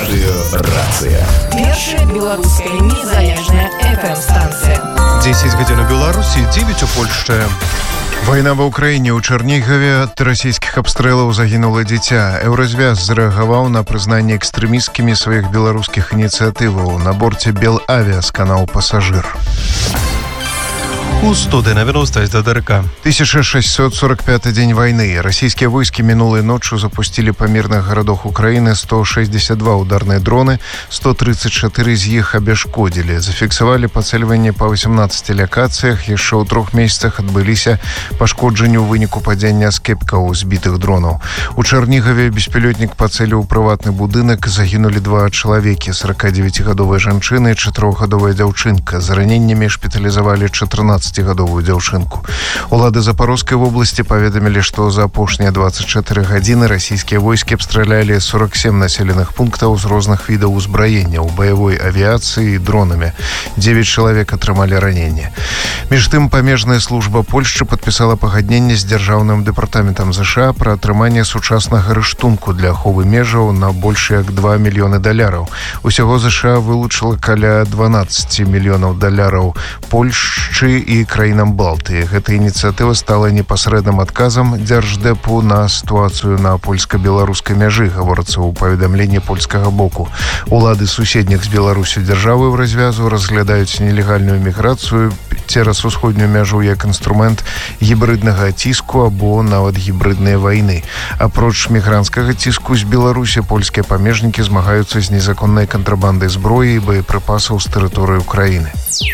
Радыёрацыя. Першая беларуская незалежная FM-станцыя. 10 гадзін у Беларусі, 9 у Польшчы. Вайна ва ўкраіне. У Чарнігаве ад расійскіх абстрэлаў загінула дзіця. Еўразвяз зрэагаваў на прызнанне экстрэмісткімі сваіх беларускіх ініцыятываў. На борце Белавіа сканаў пасажыр. У студыі навіновасць ДРК. 1645 дзень вайны. Расійскія войскі мінулай ноччу запусцілі па мірных гарадах Украіны 162 ударныя дроны, 134 з іх абяшкодзілі. Зафіксавалі пацэльванне па 18 лакацыях, яшчэ ў 3 месцах адбыліся пашкоджанні ў выніку падзення скепкаў збітых дронаў. У Чарнігаве беспілотнік пацэліў прыватны будынак, загінулі 2 чалавекі, 49-гадовая жанчына і 4-гадовая дзяўчынка. З раненнямі шпіталізавалі 14-гадовую дзяўчынку. Улады Запорожскай вобласці паведамілі, што за апошнія 24 гадзіны расійскія войскі абстралялі 47 населеных пунктаў з розных відаў узбраення, баявой авіяцыі і дронамі. 9 чалавек атрымалі раненне. Між тым, памежная служба Польшчы падпісала пагадненне з дзяржаўным дэпартаментам ЗША пра атрыманне сучаснага рыштунку для аховы межаў на больш як $2 мільёны. Усяго ЗША вылучыла каля $12 мільёнаў Польшчы і краінам Балтыі. Гэта ініцыятыва стала непасрэдным адказам Дзярждэпу на сітуацыю на польска-беларускай мяжы, гаворыцца ў паведамленні польскага боку. Улады суседніх з Беларусю дзяржавы ў развязу разглядаюць нелегальную міграцыю цераз усходнюю мяжу як інструмент гібрыднага ціску або нават гібрыднай вайны. Апроч мігранцкага ціску з Беларусі, польскія памежнікі змагаюцца з незаконнай кантрабандай зброі і боепрыпасаў з тэрыторыі Украіны.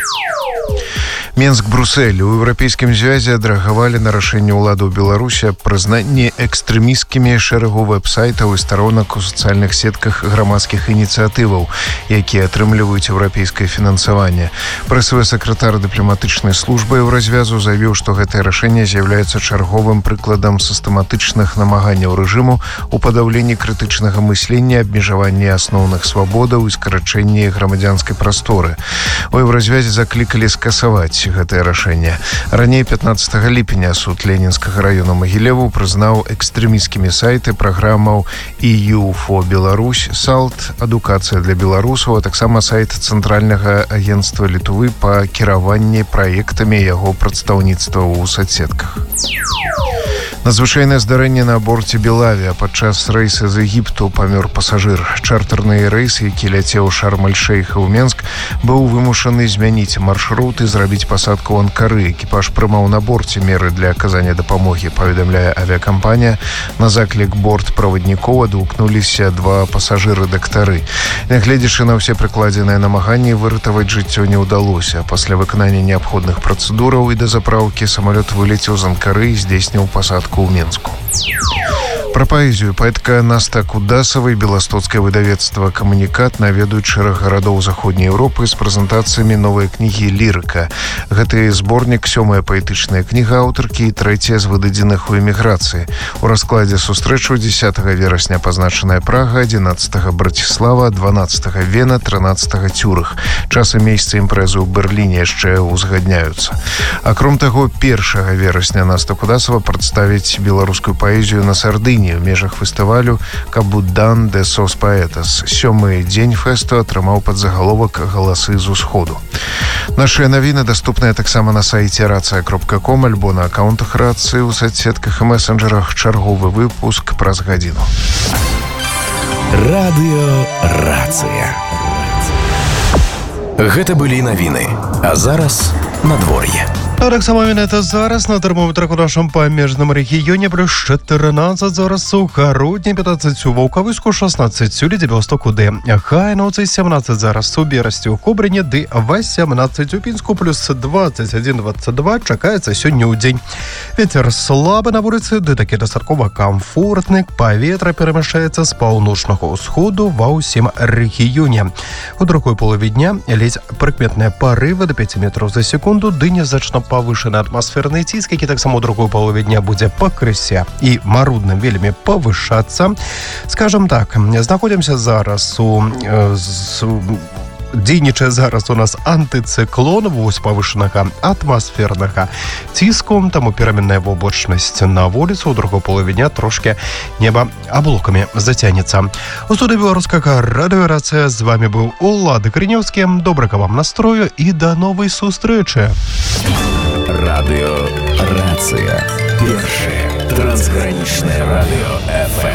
Менск-Брусэль. У Еўрапейскім звязе адрэагавалі на рашэнне ўладаў Беларусі аб прызнанні экстрэмісткімі шэрагу вэб-сайтаў і старонак у сацыяльных сетках грамадскіх ініцыятываў, якія атрымліваюць еўрапейскае фінансаванне. Прэсавы сакратар дыпламатычнай службы Еўразвязу заявіў, што гэтае рашэнне з'яўляецца чарговым прыкладам сістэматычных намаганняў рэжыму у падаўленні крытычнага мыслення, абмежаванні асноўных свабодаў і скарачэнні грамадзянскай прасторы. У Еўразвязе заклікалі скасаваць гэтае рашэнне. Раней 15 ліпеня суд Ленінскага раёна Магілеву прызнаў экстрэмісткімі сайты праграмаў EU for Беларусь, САЛТ, адукацыя для беларусаў, а таксама сайт Цэнтральнага агенцтва Літвы па кіраванні праектамі яго прадстаўніцтва ў соцсетках. Надзвычайнае здарэнне на борце Белавіа. Падчас рэйса з Егіпту памёр пасажыр. Чартэрны рэйс, які ляцеў Шарм-эль-Шейха ў Менск, быў вымушаны змяніць маршрут і зрабіць пасадку ў Анкары. Экіпаж прымаў на борце меры для аказання дапамогі, паведамляе авіакампанія. На заклік бортправаднікоў адгукнуліся 2 пасажыры-дактары. Нягледзячы на ўсе прыкладзеныя намаганні, выратаваць жыццё не ўдалося. Пасля выканання неабходных працэдураў і дазапраўкі самалёт вылецеў з Анкары і здзейсніў пасадку ў Менску. Пра паэзію. Паэтка Наста Кудасавай, беластоцкае выдавецтва «Камунікат» наведуць шэраг гарадоў Заходняй Еўропы з прэзентацыямі новай кнігі «Лірыка». Гэты зборнік, 7-я паэтычная кніга аўтаркі і 3-я з выдадзеных у эміграцыі. У раскладзе сустрэчу 10 верасня пазначаная Прага, 11 Браціслава, 12 Вена, 13 Цюрых. Час і месца імпрэзы ў Берліне яшчэ ўзгадняюцца. Акром таго, 1 верасня Наста Кудасава прадставіць беларускую паэзію на Сардыні ў межах фестывалю «Кабудан де Сос Паэтас». 7-й дзень фэсту атрымаў падзагаловак «Галасы з усходу». Нашыя навіны даступныя таксама на сайце racja.com альбо на аккаунтах Рацыі ў соцсетках і месенджерах. Чарговы выпуск праз гадзіну. Радыёрацыя. Гэта былі навіны. А зараз надвор'е. Таксама менавіта зараз на тэрмометрах у нашым памежным рэгіёне плюс 14 зараз у Гародні, 15 у Ваўкавыску, 16 у Ледзівостоку, ды Хайноўцы, 17 зараз у Берасці, у Кобрыне, ды 18 у Пінску, плюс 21-22 чакаецца сёння ў дзень. Вецер слабы на вуліцы, ды такі дастаткова камфортны, паветра перамяшчаецца з паўночнага ўсходу ва ўсім рэгіёне. У другой палове дня ледзь прыкметныя парывы до 5 метров за секунду, ды незначна павышаны атмасферны ціск, які таксама ў другой палове дня будзе пакрысе і марудным вельмі павышацца. Скажам так, знаходзімся зараз у дзейнічае зараз у нас антыцыклон вось павышанага атмасфернага ціску, таму пераменная воблачнасць на вуліцу ў другой паловіне трошки неба аблокамі зацянецца. У студыі беларускага радыёрацыя з вами быў Улад Крынеўскі. Добрага вам настрою і да новай сустрэчы. Радыёрацыя. Першае трансгранічнае радыё ФМ.